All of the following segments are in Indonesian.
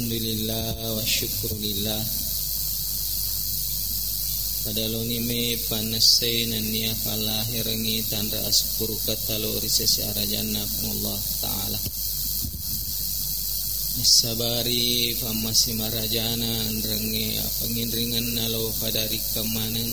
Alhamdulillah wa syukurillah. Padaloni me panasay naniya kalahirangi tandra aspuru katalo risesi arajanna Allah Ta'ala. Sabari pamasi marajana andrange panginringan nalo padari kamanang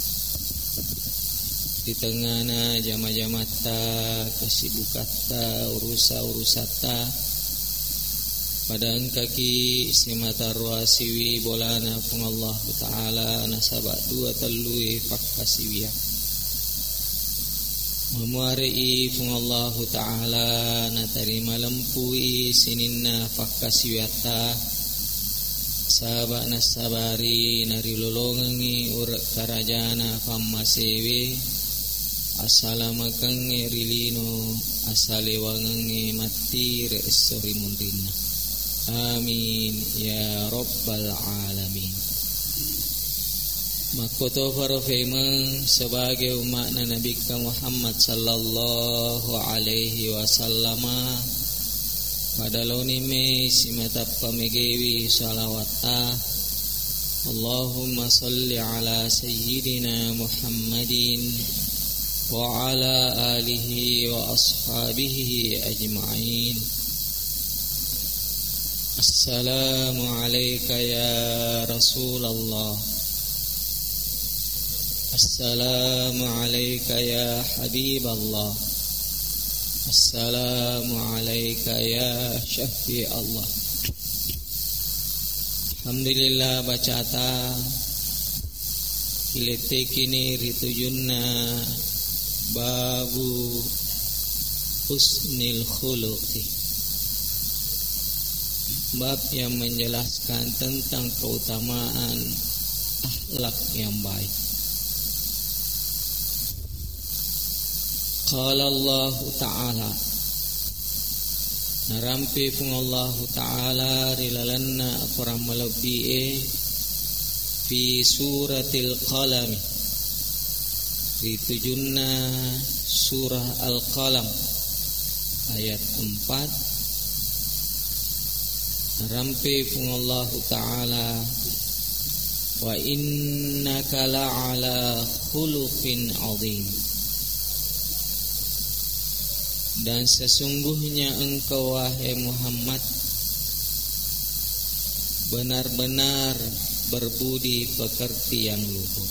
di tengahna jama-jamata kasibukata urusa-urusata padang kaki simata ruasiwi bolana pung Allah Ta'ala nasaba dua telui fakkasiwiya memuari pung Allah Ta'ala natarima lempui sininna fakkasiwiyata sabak nasabari nari lolongangi urak karajana pammasewe assalamakange rilino asalewangange mati re'essori mundrinna. Amin ya rabbal alamin. Makoto farofemeng sebagai umat Nabi Muhammad sallallahu alaihi wasallam padaloni me simata pamegewi salawata Allahumma salli ala sayyidina Muhammadin wa ala alihi wa ashabihi ajma'in. Assalamu alayka ya Rasulullah. Assalamu alayka ya Habiballah. Assalamu alayka ya Syafi Allah. Alhamdulillah bacata kilete kini ritujunna babu husnil khuluqi, bab yang menjelaskan tentang keutamaan akhlak yang baik. Qala Allah Ta'ala narampi pung Allah Ta'ala rilalanna akram malabi'e fi suratil qalam ditujunna surah Al-Qalam ayat 4 rampe pung Allah Ta'ala wa innaka la'ala khuluqin azim, dan sesungguhnya engkau wahai Muhammad benar-benar berbudi pekerti yang luhur.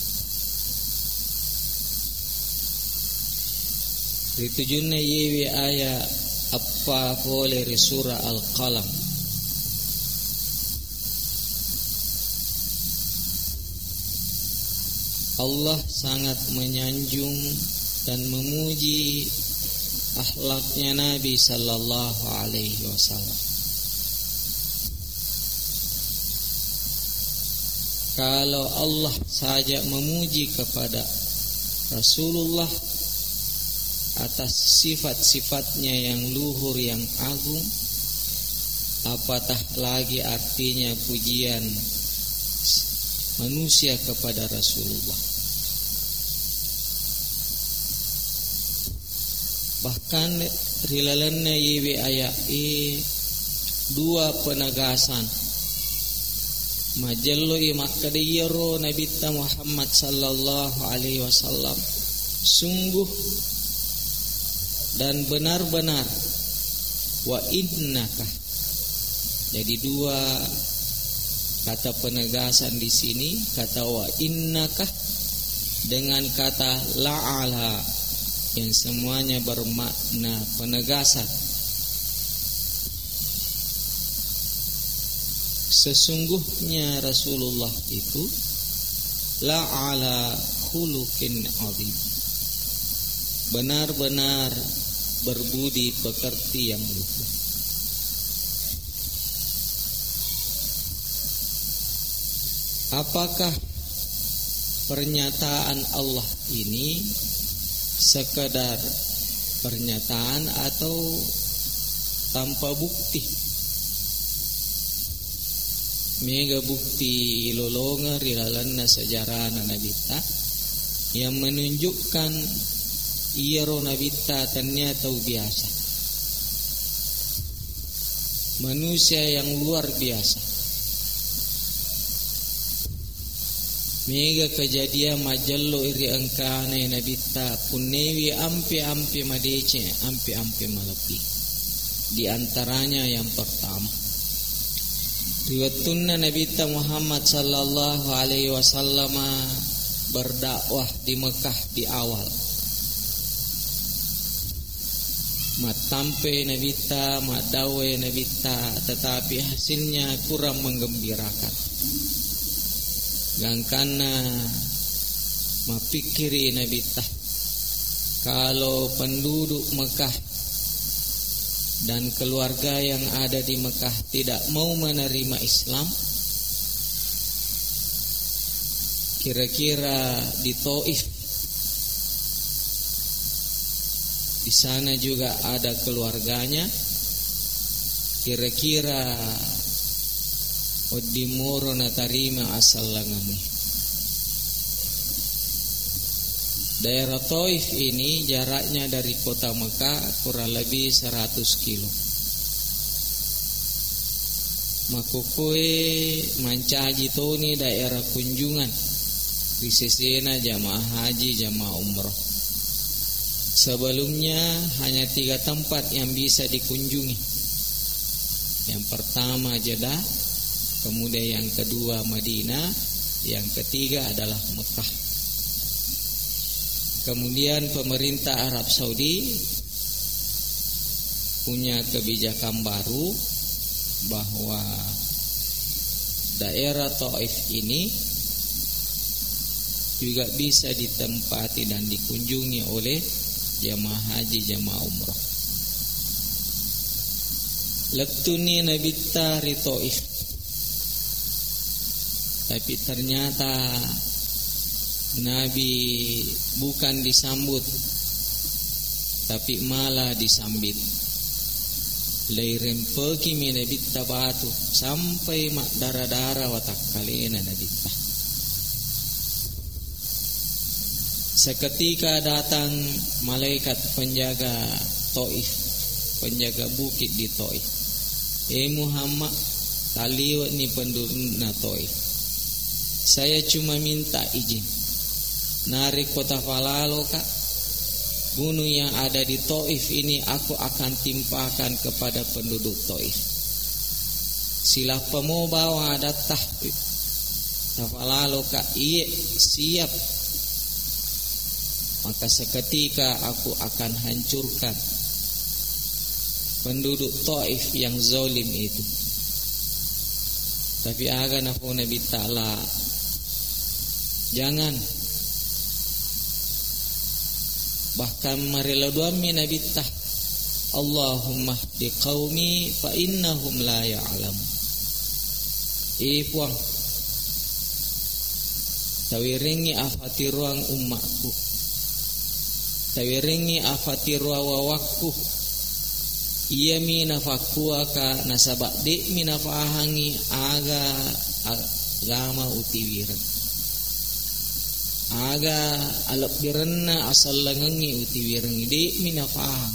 Ditujunna yewi ayat apa boleh surah Al-Qalam. Allah sangat menyanjung dan memuji akhlaknya Nabi sallallahu alaihi wasallam. Kalau Allah saja memuji kepada Rasulullah atas sifat-sifatnya yang luhur yang agung, apatah lagi artinya pujian manusia kepada Rasulullah. Bahkan rilalanna yewi ayat dua penegasan majallo imakadiyaro Nabi Muhammad sallallahu alaihi wasallam sungguh dan benar-benar wa innaka. Jadi dua kata penegasan di sini, kata wa innaka dengan kata la'ala yang semuanya bermakna penegasan. Sesungguhnya Rasulullah itu la'ala khuluqin azim, benar-benar berbudi pekerti yang luhur. Apakah pernyataan Allah ini sekedar pernyataan atau tanpa bukti? Mega bukti lolonga rilalanna sejarah Nabita yang menunjukkan iro Nabita ternyata biasa, manusia yang luar biasa. mega kejadian majallo iri angkane nabita punewi ampe madece ampe malapi. Di antaranya yang pertama, riwayatuna nabita Muhammad sallallahu alaihi wasallam berdakwah di Mekah di awal. Matampe nabita, madawe nabita, tetapi hasilnya kurang menggembirakan. Gangkana mapikiri nabita, kalau penduduk Mekah dan keluarga yang ada di Mekah tidak mau menerima Islam, kira-kira di Taif, di sana juga ada keluarganya, kira-kira Odimoro natarima asal langami. Daerah Taif ini jaraknya dari kota Mekah kurang lebih 100 kilo. Makukue mancaji toni daerah kunjungan risesena jamaah haji jamaah umroh. Sebelumnya hanya 3 tempat yang bisa dikunjungi. Yang pertama Jeddah, kemudian yang kedua Madinah, yang ketiga adalah Mekah. Kemudian pemerintah Arab Saudi punya kebijakan baru bahwa daerah Taif ini juga bisa ditempati dan dikunjungi oleh jamaah haji jamaah umrah. Lektuni nabita ri Taif, tapi ternyata Nabi bukan disambut, tapi malah disambit. Leirem pergi minabit tabatu sampai mak darah-darah watak kalena nabita. Seketika datang malaikat penjaga Taif, penjaga bukit di Taif. Muhammad, taliwat ni penduduk na Taif. Saya cuma minta izin narik kota Falalo kak, gunung yang ada di Taif ini aku akan timpakan kepada penduduk Taif. Silapa mau bawa datah Falalo kak, iya siap. Maka seketika aku akan hancurkan penduduk Taif yang zalim itu. Tapi agan aku Nabi Ta'ala, jangan. Bahkan marilah doa Nabi Ta'ala, Allahumma hdi qaumi fa innahum la ya'lamun. Puang tawiringi afati ruang umatku, tawiringi afati ruang wawakku, iya minafakku aka nasabak di minafahangi aga agama utiwiran, aga alap birenna asal langangi utiwiran di minafahang.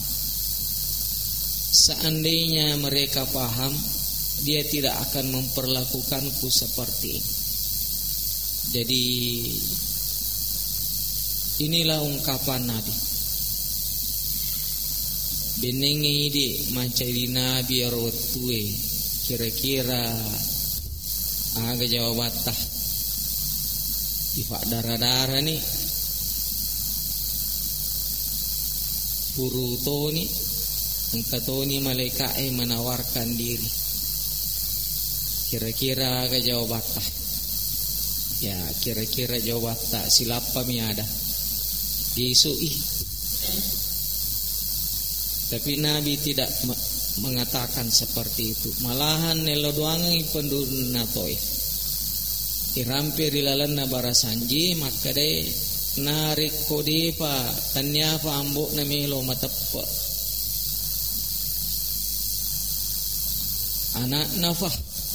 Seandainya mereka paham, dia tidak akan memperlakukanku seperti ini. Jadi inilah ungkapan Nabi. Benengi di mancai Nabi arwatue, kira-kira aga jawabatah ifak darah-darah ni purutoni angkatoni malaikai menawarkan diri. Kira-kira aga jawabatah. Ya kira-kira jawabatah silapa miada diisui. Tapi Nabi tidak mengatakan seperti itu. Malahan nelodoangi penduduk Taif. Irampir ilalan na barasanji maka de narik kodepa tanya pa ambok na melo matappa. Anak nafah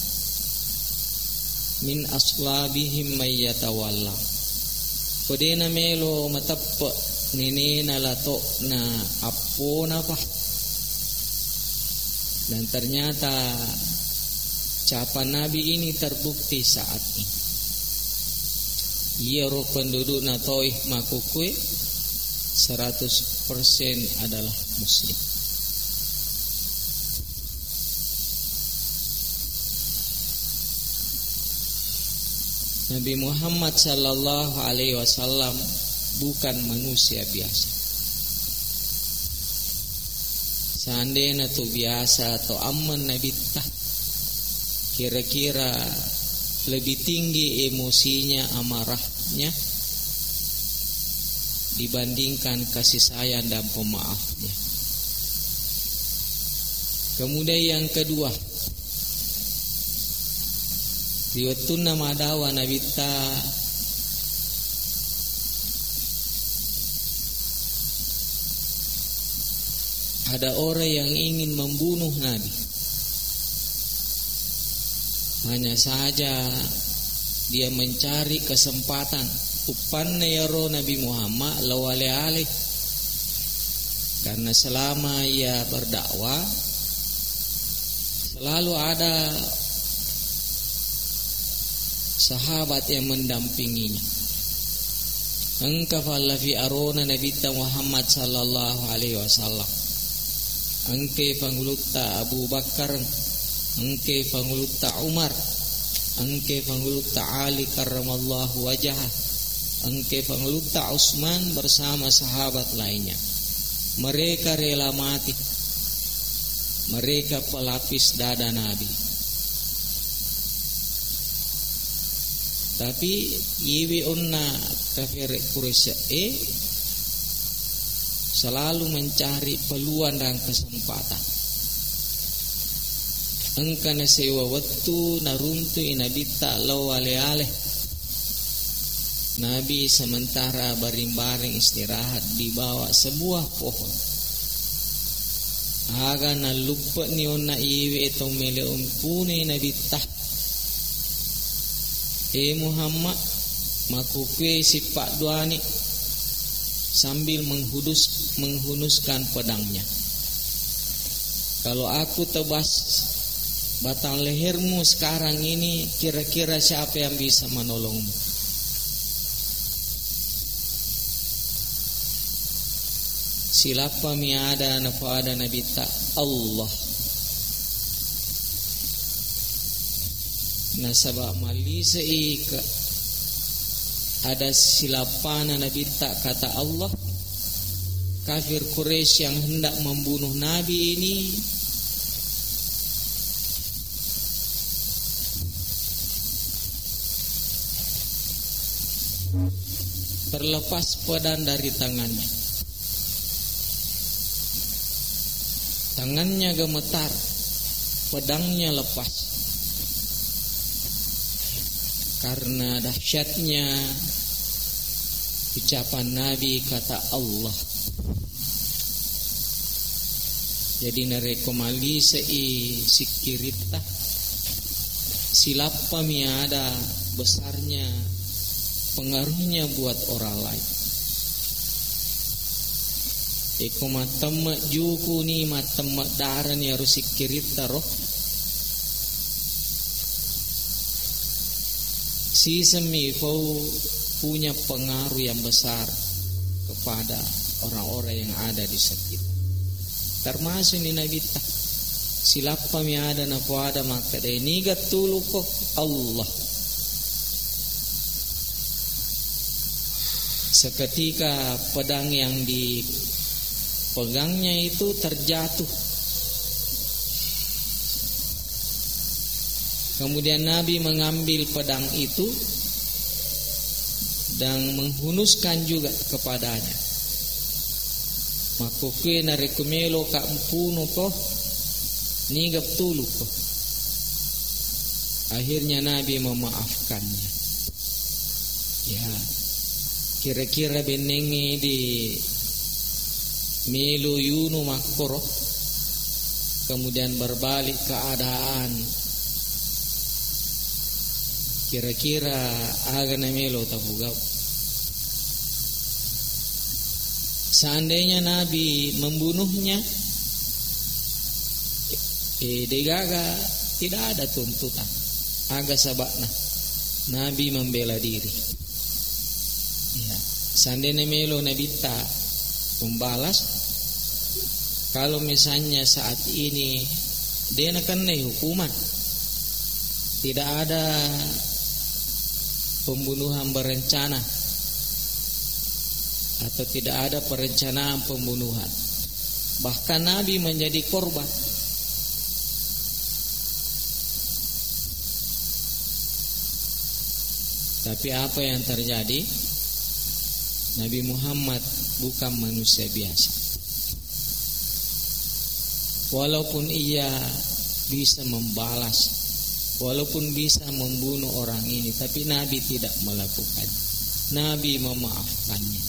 min aslabihim mayyatawalla. Kode na melo matappa nini na lato na apo na pa. Dan ternyata ucapan Nabi ini terbukti saat ini. Ia ro penduduk na Taif makukui 100% adalah muslim. Nabi Muhammad sallallahu alaihi wasallam bukan manusia biasa. Seandainya tu biasa atau aman Nabi tah, kira-kira lebih tinggi emosinya, amarahnya dibandingkan kasih sayang dan pemaafnya. Kemudian yang kedua, riwayatun nama dawa Nabi ta ada orang yang ingin membunuh Nabi. Hanya saja dia mencari kesempatan upanna yaro Nabi Muhammad lawale alih, karena selama ia berdakwah selalu ada sahabat yang mendampinginya. Engka falla fi arona Nabi Muhammad sallallahu alaihi wasallam. Engke panggulutta Abu Bakar, engke panggulutta Umar, engke panggulutta Ali karramallahu wajhah, engke panggulutta Utsman bersama sahabat lainnya. Mereka rela mati. Mereka pelapis dada Nabi. Tapi iwi unna kafir Quraisy selalu mencari peluang dan kesempatan. Engkana sewa waktu naruntu Nabi ta'law alih. Nabi sementara baring-baring istirahat di bawah sebuah pohon. Aga na lupa ni onna iwi itu mele umpune Nabi tah. Muhammad makukwe sipak duani sambil menghunuskan pedangnya. Kalau aku tebas batang lehermu sekarang ini, kira-kira siapa yang bisa menolongmu? Silapa miada nafada Nabi ta Allah. Nasabah malisa ika ada silapana Nabi tak kata Allah, kafir Quraisy yang hendak membunuh Nabi ini terlepas pedang dari tangannya. Tangannya gemetar, pedangnya lepas. Karena dahsyatnya ucapan Nabi kata Allah. Jadi narekomali sei sikirita silapa miada besarnya pengaruhnya buat orang lain. Eko matemak juku ni matemak daran ya harus sikirita roh. Si semifau punya pengaruh yang besar kepada orang-orang yang ada di sekitar. Termasuk ni Nabi tak silapa mi ada na po ada maka ini gatulu ko Allah. Seketika pedang yang dipegangnya itu terjatuh. Kemudian Nabi mengambil pedang itu dan menghunuskan juga kepadanya. Makuke narekumelo ka empuno ko nigap tulu ko. Akhirnya Nabi memaafkannya. Ya, kira-kira benengi di melo yunu makoro. Kemudian berbalik keadaan. Kira-kira agana melo tapugau. Seandainya Nabi membunuhnya, degaga tidak ada tuntutan. Aga sabakna Nabi membela diri. Seandainya melo nabita membalas, kalau misalnya saat ini dia akan naik hukuman, tidak ada pembunuhan berencana atau tidak ada perencanaan pembunuhan, bahkan Nabi menjadi korban. Tapi apa yang terjadi? Nabi Muhammad bukan manusia biasa. Walaupun ia bisa membalas, walaupun bisa membunuh orang ini, tapi Nabi tidak melakukan. Nabi memaafkannya.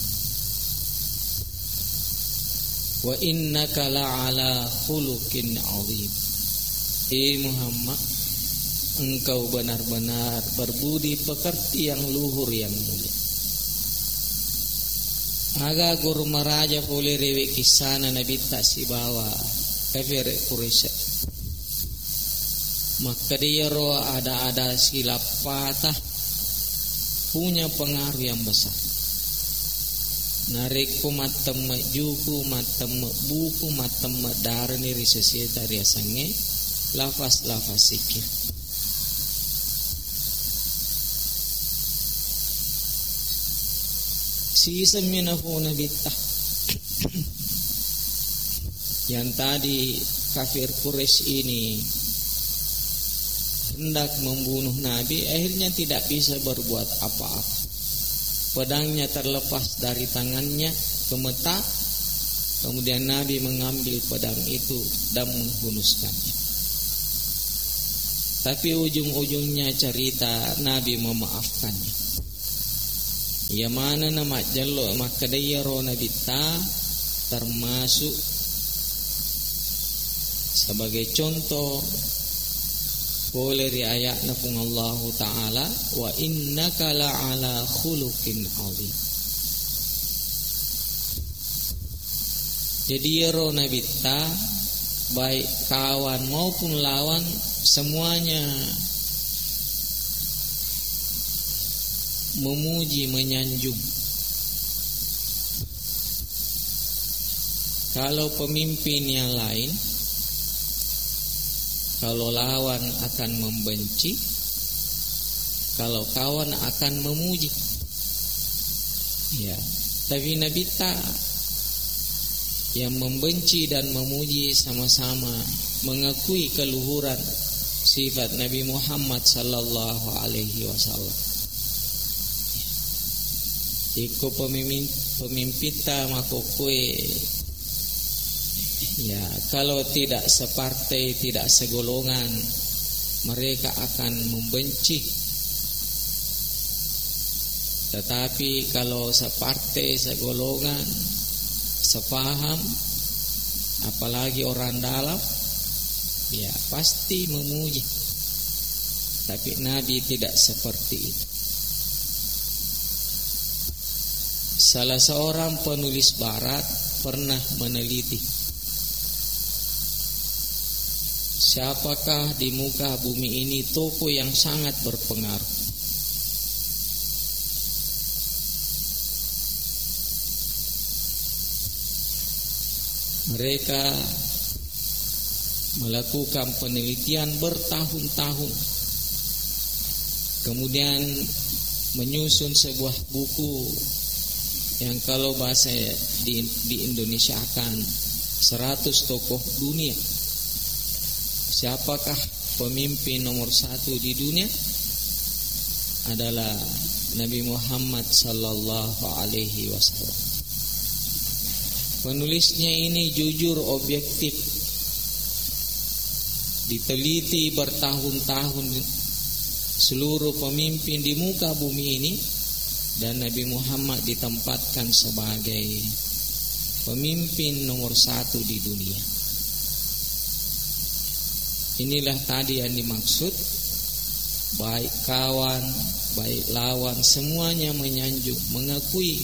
Wa innaka la'ala khuluqin 'adzim. Muhammad, engkau benar-benar berbudi pekerti yang luhur yang mulia. Aga guru maraja boleh rewe kisana Nabi tak si bawa kafir Quraisy. Maka dia roh ada silap patah punya pengaruh yang besar. Nariku matem juku matem buku matem darni risesi dari sange lafaz sikir. Sisa minafuna bitah. Yang tadi kafir Quraisy ini hendak membunuh Nabi, akhirnya tidak bisa berbuat apa-apa. Pedangnya terlepas dari tangannya ke mata, kemudian Nabi mengambil pedang itu dan menghunuskannya. Tapi ujung-ujungnya cerita Nabi memaafkannya. Ya mana nama jallo maka dia ro Nabi termasuk sebagai contoh boleh riayat nafung Allah Ta'ala wa innaka la'ala khuluqin 'adzim. Jadi ro Nabi baik kawan maupun lawan semuanya memuji menyanjung. Kalau pemimpin yang lain, kalau lawan akan membenci, kalau kawan akan memuji. Ya, tapi Nabi yang membenci dan memuji sama-sama mengakui keluhuran sifat Nabi Muhammad sallallahu alaihi wasallam. Iko pemimpin mako kue. Ya, kalau tidak separtai, tidak segolongan, mereka akan membenci. Tetapi kalau separtai, segolongan, sepaham, apalagi orang dalam, ya pasti memuji. Tapi Nabi tidak seperti itu. Salah seorang penulis barat pernah meneliti siapakah di muka bumi ini tokoh yang sangat berpengaruh. Mereka melakukan penelitian bertahun-tahun, kemudian menyusun sebuah buku yang kalau bahasa di Indonesia akan 100 tokoh dunia. Siapakah pemimpin nomor 1 di dunia? Adalah Nabi Muhammad sallallahu alaihi wasallam. Penulisnya ini jujur, objektif, diteliti bertahun-tahun seluruh pemimpin di muka bumi ini, dan Nabi Muhammad ditempatkan sebagai pemimpin nomor 1 di dunia. Inilah tadi yang dimaksud, baik kawan, baik lawan, semuanya menyanjung, mengakui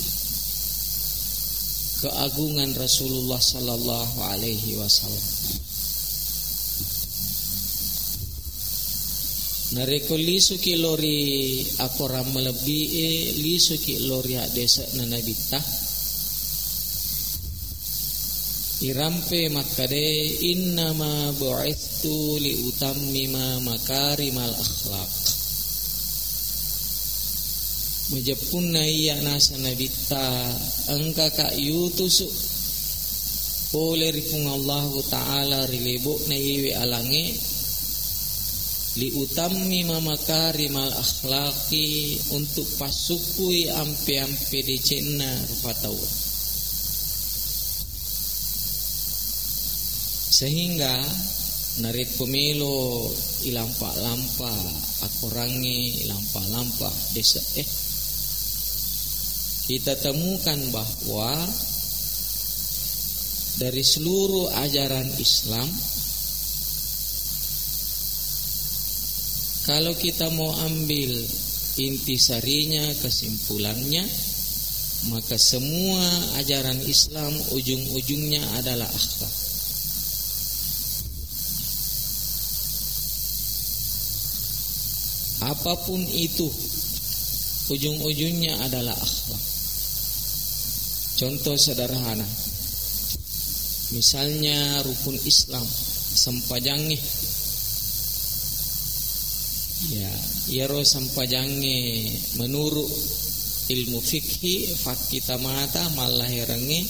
keagungan Rasulullah sallallahu alaihi wasallam. Nareko lisu ki lori akora melebi lisu ki lori hak desa nanabita irampe makade innama bu'ithtu li utammima makarimal akhlaq Majapunna iya nasa nabita angka ka yutusu oleh rikung Allah Ta'ala rilebo na iwi alange li utammi makarimal akhlaqi untuk pasukui ampe-ampe decenna rupatau sehingga narik pemelo ilampa-lampa akorangi lampa-lampa desa kita temukan bahwa dari seluruh ajaran Islam kalau kita mau ambil intisarinya kesimpulannya maka semua ajaran Islam ujung-ujungnya adalah akhlak. Apapun itu ujung-ujungnya adalah akhlak. Contoh sederhana, misalnya rukun Islam sampajange, ya, yaro sampajange menurut ilmu fikhi fakita mata malahirange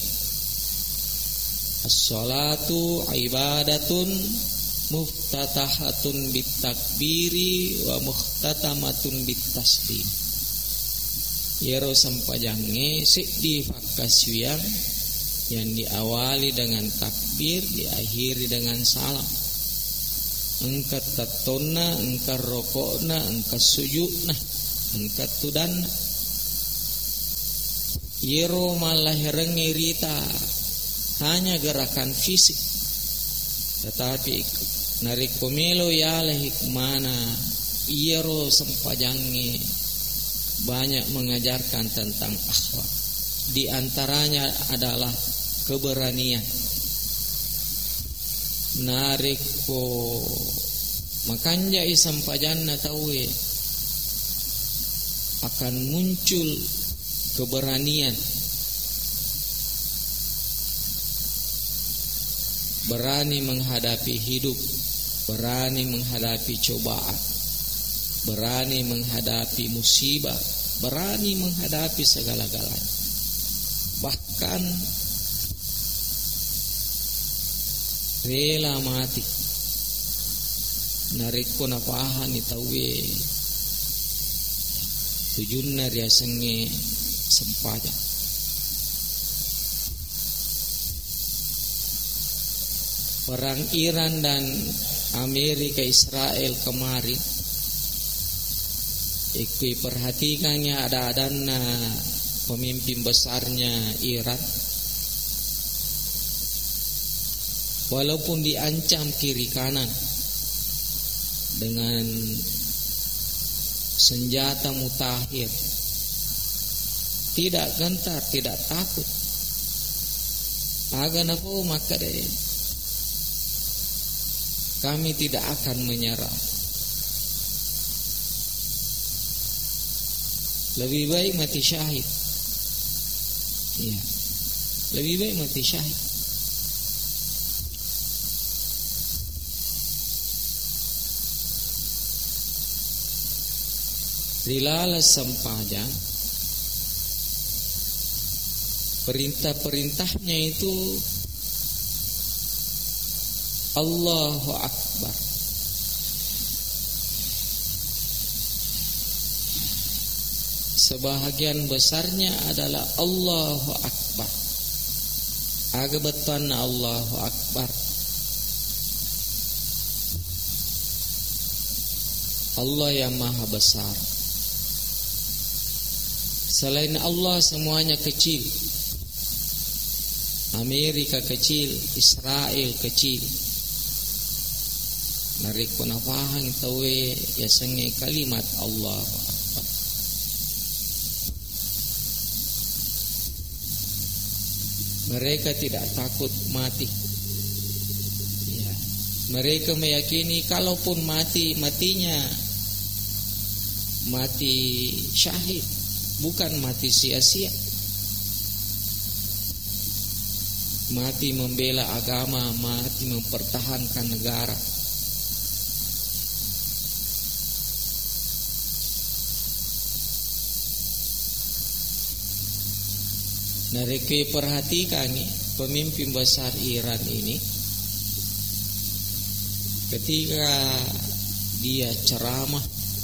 as-salatu ibadatun muftatahatun bitakbiri wa muhtatamatun bitaslim. Yero sampajange sikdi fakaswian yang diawali dengan takbir, diakhiri dengan salam. Engkat tatonna, engkat rokokna, engkat sujudna, engkat tudana. Yero malahirange rita hanya gerakan fisik, tetapi narik pemelo yalah hikmana yero sampajange banyak mengajarkan tentang akhlak. Di antaranya adalah keberanian. Nariko makanya isampajanna tawe akan muncul keberanian. Berani menghadapi hidup, berani menghadapi cobaan, berani menghadapi musibah, berani menghadapi segala-galanya. Bahkan rela mati. Nariko napahan itawe tujunna riasenge sempaja. Perang Iran dan Amerika Israel kemarin, ikui perhatikannya ada-adana pemimpin besarnya Iran, walaupun diancam kiri kanan dengan senjata mutakhir, tidak gentar, tidak takut. Agan aku maka deh, kami tidak akan menyerah. Lebih baik mati syahid. Ya, lebih baik mati syahid. Rilala sampajang, perintah-perintahnya itu Allahu Akbar. Sebahagian besarnya adalah Allahu Akbar. Agabatan Allahu Akbar. Allah yang maha besar. Selain Allah semuanya kecil. Amerika kecil, Israel kecil. Narik penafahan tawe ya senge kalimat Allah Akbar. Mereka tidak takut mati. Ya. Mereka meyakini kalaupun matinya mati syahid, bukan mati sia-sia. Mati membela agama, mati mempertahankan negara. Nah, reki perhatikan nih, pemimpin besar Iran ini ketika dia ceramah,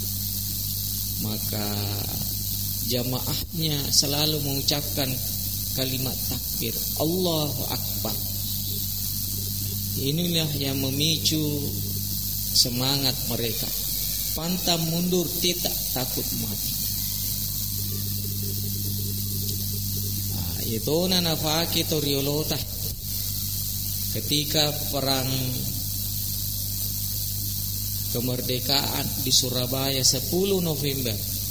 maka jamaahnya selalu mengucapkan kalimat takbir, Allahu Akbar. Inilah yang memicu semangat mereka, pantang mundur, tidak takut mati. Itu nafaki toriolota ketika perang kemerdekaan di Surabaya 10 November.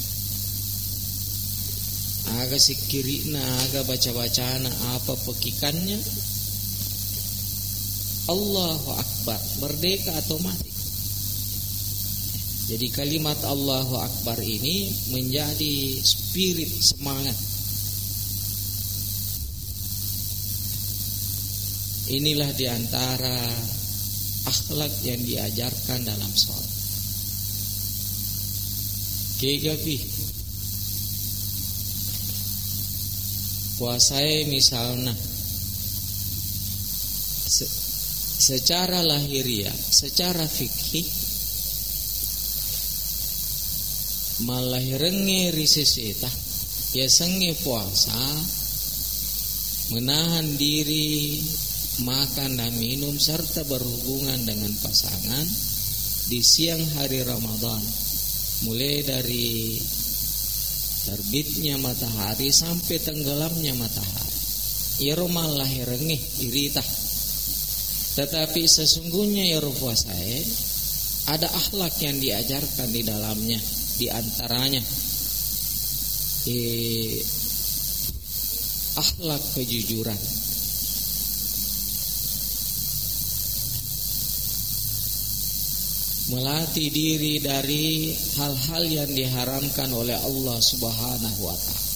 Aga sikirina, aga baca-bacana apa pekikannya, Allahu Akbar, merdeka atau mati. Jadi kalimat Allahu Akbar ini menjadi spirit semangat. Inilah diantara akhlak yang diajarkan dalam sholat. Kegapi puasai misalnya secara lahiriah, secara fikih malahirenge riseseta ya senge puasa menahan diri makan dan minum serta berhubungan dengan pasangan di siang hari Ramadan, mulai dari terbitnya matahari sampai tenggelamnya matahari. Ya romal lahirengeh iritah. Tetapi sesungguhnya ya puasai ada akhlak yang diajarkan di dalamnya, di antaranya akhlak kejujuran. Melatih diri dari hal-hal yang diharamkan oleh Allah Subhanahu wa ta'ala.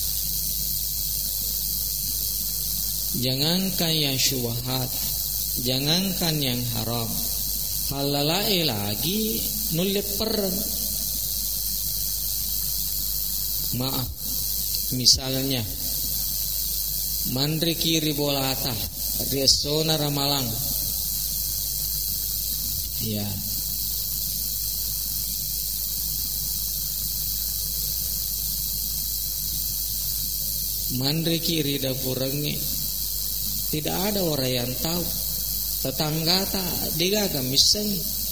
Jangankan yang syubhat, jangankan yang haram, halalai lagi nulit perang. Maaf, misalnya mandri kiri bolata riasona ramalang, ya mandri kiri dapurenge tidak ada orang yang tahu. Tetangga tak digaga miseng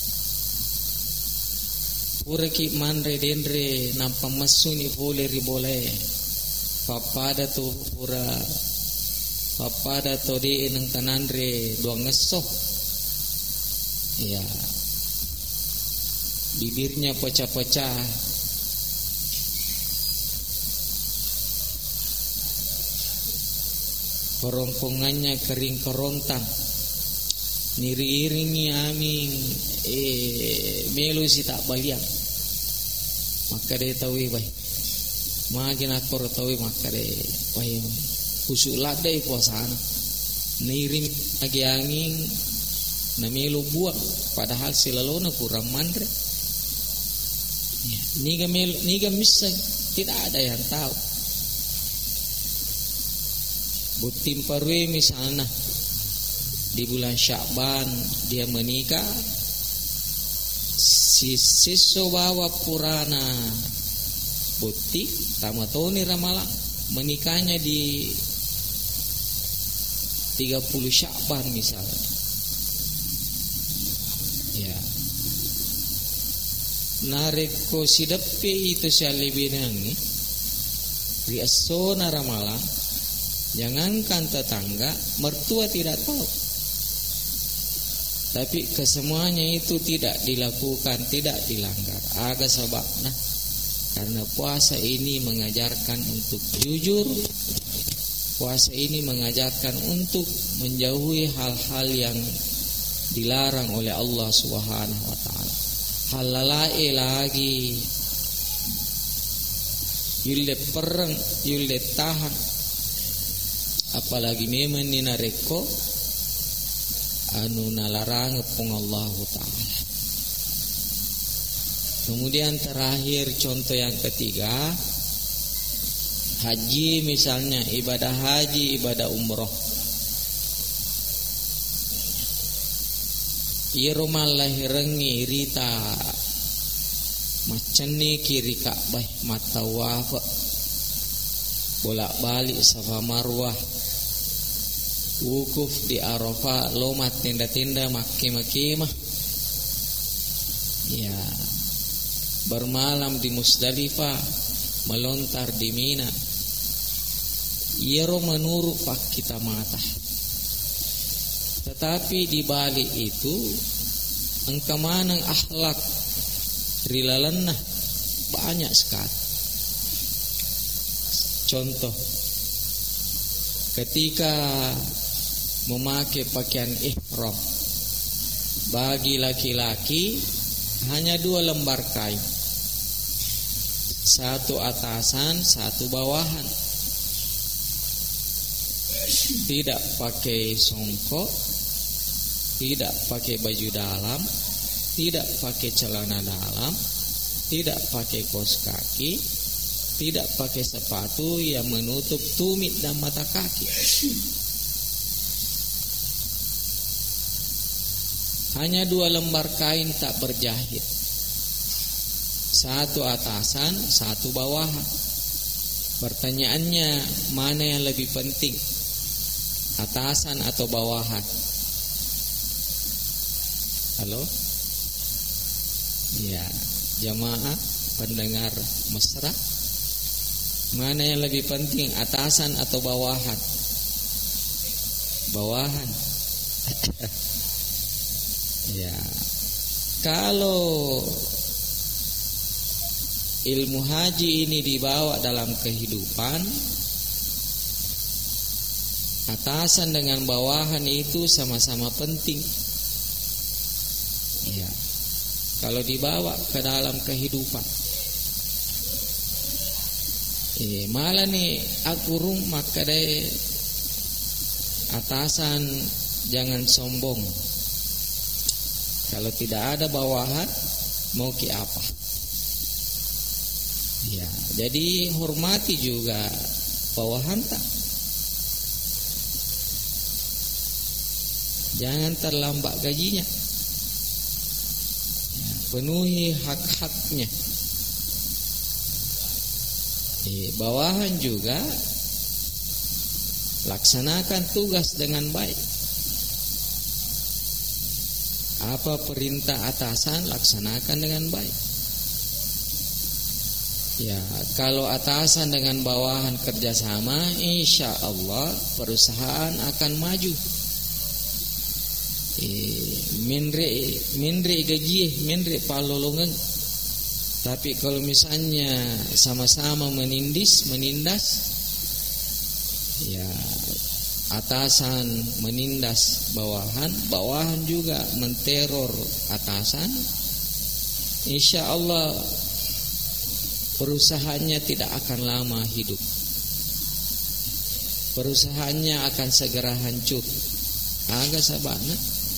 pureki mandre dendre nampa masuni boleh ribole papada tu pura papada to di nang tanandre dua ngesoh ya bibirnya pecah-pecah, kerongkongannya kering kerontang, niri-iringi aming melu si tak baliang, maka dia tahu bay makin akor tahu maka dia bay kusuk ladai puasana nirim lagi angin na melu buang padahal silalona kurang mandre ya, niga miseng tidak ada yang tahu. Butim parwe misalnya di bulan Sya'ban dia menikah, si siso bawa purana buti tamatoni ramalan menikahnya di 30 Sya'ban misalnya. Ya. Nareko sidapi itu sialibinang ni riasona ramalan. Jangankan tetangga, mertua tidak tahu. Tapi kesemuanya itu tidak dilakukan, tidak dilanggar. Aga sebabnya karena puasa ini mengajarkan untuk jujur. Puasa ini mengajarkan untuk menjauhi hal-hal yang dilarang oleh Allah Subhanahu wa ta'ala. Halalai lagi yulle perang, yulle tahan, apalagi memang ni nareko anu nalarang pung Allah Ta'ala. Kemudian terakhir contoh yang ketiga, haji misalnya, ibadah haji, ibadah umroh. Iroma lahirengi rita maceni kiri Ka'bah mata wafa bolak-balik Safa Marwah, wukuf di Arafah, lomat tenda-tenda maki-makimah, ya bermalam di Musdalifah, melontar di Mina. Iro menurut pak kita mata. Tetapi di balik itu engkamanang akhlak rilalenah banyak sekali. Contoh, ketika memakai pakaian ihram bagi laki-laki hanya 2 lembar kain, 1 atasan, 1 bawahan. Tidak pakai songkok, tidak pakai baju dalam, tidak pakai celana dalam, tidak pakai kaos kaki, tidak pakai sepatu yang menutup tumit dan mata kaki. Hanya 2 lembar kain tak berjahit, 1 atasan, 1 bawahan. Pertanyaannya, mana yang lebih penting, atasan atau bawahan? Halo? Ya, jamaah pendengar mesra, mana yang lebih penting, atasan atau bawahan? Bawahan. Ya, kalau ilmu haji ini dibawa dalam kehidupan, atasan dengan bawahan itu sama-sama penting. Ya, kalau dibawa ke dalam kehidupan, malah nih aku rumah kadai atasan jangan sombong. Kalau tidak ada bawahan, mau ki apa? Ya, jadi hormati juga bawahan tak. Jangan terlambat gajinya. Ya, penuhi hak-haknya. Bawahan juga laksanakan tugas dengan baik. Apa perintah atasan, laksanakan dengan baik. Ya, kalau atasan dengan bawahan kerjasama, insya Allah perusahaan akan maju. Mindre gaji, mindre palolongan. Tapi kalau misalnya sama-sama menindas, ya atasan menindas bawahan, bawahan juga menteror atasan, insya Allah perusahaannya tidak akan lama hidup. Perusahaannya akan segera hancur. Agak sabana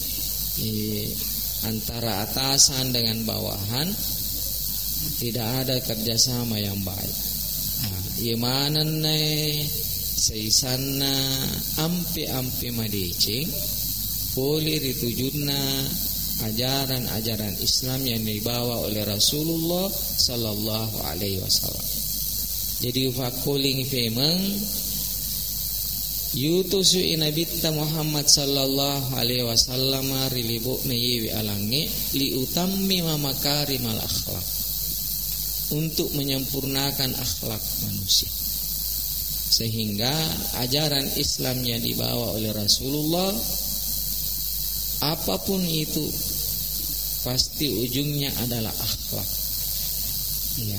antara atasan dengan bawahan tidak ada kerjasama yang baik. Imanan seisana ampe madicing boleh ditujuna ajaran-ajaran Islam yang dibawa oleh Rasulullah sallallahu alaihi wasallam. Jadi fakuling femeng yutusu inabitta Muhammad sallallahu alaihi wasallam rilibu nayi alangi li utammi makarimal akhlak, untuk menyempurnakan akhlak manusia. Sehingga ajaran Islam yang dibawa oleh Rasulullah, apapun itu pasti ujungnya adalah akhlak. Ya,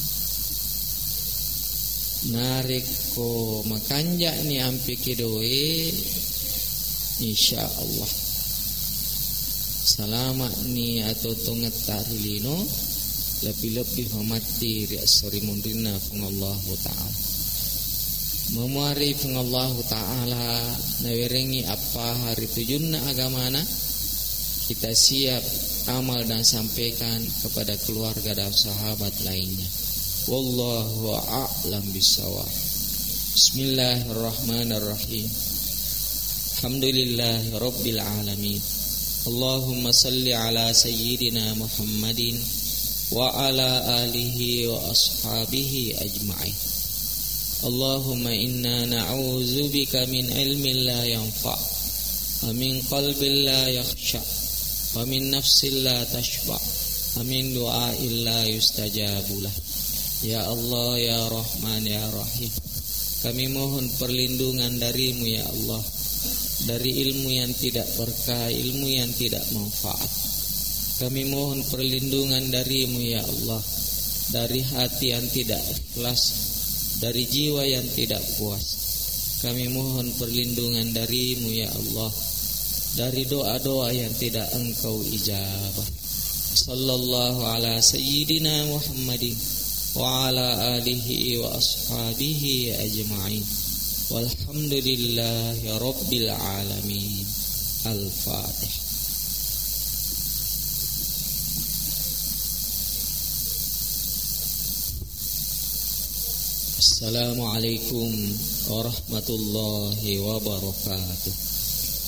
nariko makanja ni ampi kidoe, insya Allah selamat ni atau tunget tarilino lebih-lebih memati ri asri mundrina pengallahu ta'ala memuari pengallahu ta'ala nawirengi apa hari tujunna agamana kita siap amal dan sampaikan kepada keluarga dan sahabat lainnya. Wallahu a'lam bishawab. Bismillahirrahmanirrahim. Alhamdulillahi rabbil alamin. Allahumma salli ala sayyidina Muhammadin wa ala alihi wa ashabihi ajma'in. Allahumma inna na'udzubika min ilmin la yanfa' wa min qalbin la yakhsha' wa min nafsin la tashba' wa min du'ain la yustajabulah. Ya Allah, ya Rahman, ya Rahim, kami mohon perlindungan darimu ya Allah, dari ilmu yang tidak berkah, ilmu yang tidak manfaat. Kami mohon perlindungan darimu ya Allah, dari hati yang tidak ikhlas, dari jiwa yang tidak puas. Kami mohon perlindungan darimu ya Allah, dari doa-doa yang tidak engkau ijabah. Sallallahu ala sayyidina Muhammadin wa ala alihi wa ashabihi ajma'in. Walhamdulillahi rabbil alamin. Al-Fatihah. Assalamualaikum warahmatullahi wabarakatuh.